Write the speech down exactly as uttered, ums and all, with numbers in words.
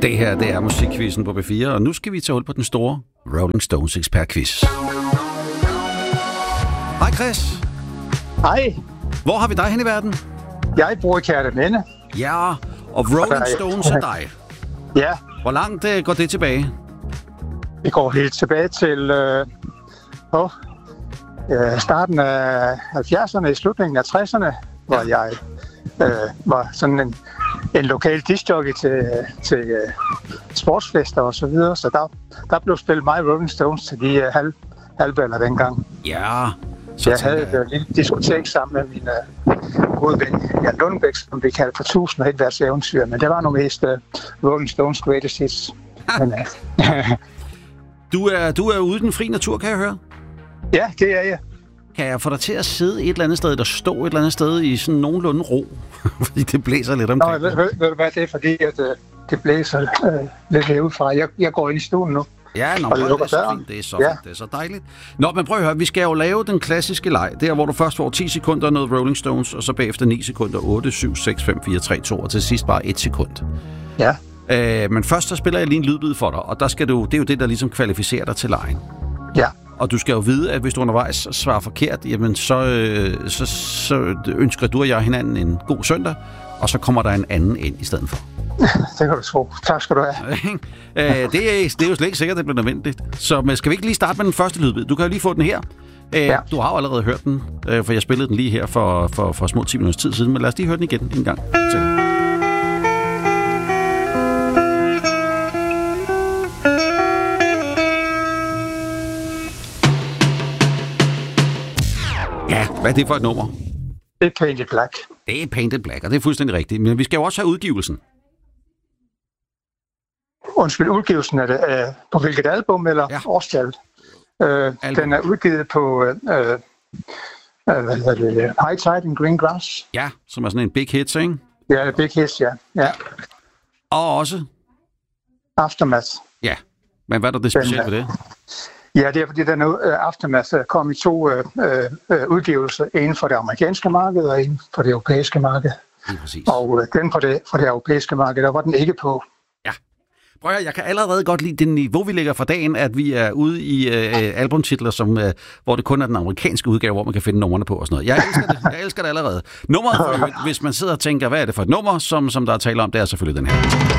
Det her, det er musikquizzen på B fire, og nu skal vi tage hul på den store Rolling Stones ekspertquiz. Hej Chris. Hej. Hvor har vi dig hen i verden? Jeg bor i Kærteminde. Ja, og Rolling Stones er dig. Ja. Hvor langt uh, går det tilbage? Det går helt tilbage til øh, oh, øh, starten af halvfjerdserne, i slutningen af tresserne, hvor jeg øh, var sådan en, en lokal discjockey til, til øh, sportsfester og så videre. Så der, der blev spillet meget Rolling Stones til de øh, halv, halvballer dengang. Ja. Så jeg havde et lille diskotek sammen med min øh, gode ven Jan Lundbæk, som vi kaldte for tusind og et vers eventyr, men det var nu mest øh, Rolling Stones greatest hits. Men, øh, du, er, du er ude i den fri natur, kan jeg høre? Ja, det er jeg. Kan jeg få dig til at sidde et eller andet sted, eller stå et eller andet sted i sådan nogenlunde ro? Fordi det blæser lidt omkring. Nå, ved, ved, ved du hvad, det er fordi, at øh, det blæser øh, lidt herudefra. Jeg, jeg går ind i stuen nu. Ja, nå, det, er så fint. det er så ja. fint. Det er så dejligt. Nå, men prøv at høre, vi skal jo lave den klassiske leg. Der, hvor du først får ti sekunder noget Rolling Stones, og så bagefter ni sekunder, otte, syv, seks, fem, fire, tre, to, og til sidst bare et sekund. Ja. Øh, men først så spiller jeg lige en lydbid for dig, og der skal du, det er jo det, der ligesom kvalificerer dig til legen. Ja. Og du skal jo vide, at hvis du undervejs svarer forkert, jamen så, øh, så, så ønsker du og jeg hinanden en god søndag, og så kommer der en anden ind i stedet for. Det kan du tro. Tak skal du have. øh, det, er, det er jo slet ikke sikkert, at det bliver nødvendigt. Så men skal vi ikke lige starte med den første lydbid? Du kan jo lige få den her. Øh, ja. Du har jo allerede hørt den, øh, for jeg spillede den lige her for, for, for små ti minutters tid siden, men lad os lige høre den igen en gang. Så. Ja, hvad er det for et nummer? Det er Painted Black. Det er Painted Black, og det er fuldstændig rigtigt. Men vi skal jo også have udgivelsen. Undskyld, udgivelsen er det øh, på hvilket album eller ja. årstal? Øh, den er udgivet på øh, øh, hvad hedder det, High Tide and Green Grass. Ja, som er sådan en big hit, ikke? Ja, big hits, ja. ja. Og også? Aftermath. Ja, men hvad er der det specielt ved det? Ja, det er fordi, den uh, Aftermath kom i to uh, uh, udgivelser. En for det amerikanske marked og en for det europæiske marked. Ja, præcis. Og uh, den for det, for det europæiske marked, der var den ikke på. Ja. Prøv at, jeg kan allerede godt lide det niveau, vi lægger for dagen, at vi er ude i uh, albumtitler, som, uh, hvor det kun er den amerikanske udgave, hvor man kan finde numrene på og sådan noget. Jeg elsker det, jeg elsker det allerede. Nummeret, for, hvis man sidder og tænker, hvad er det for et nummer, som, som der er tale om, det er selvfølgelig den her.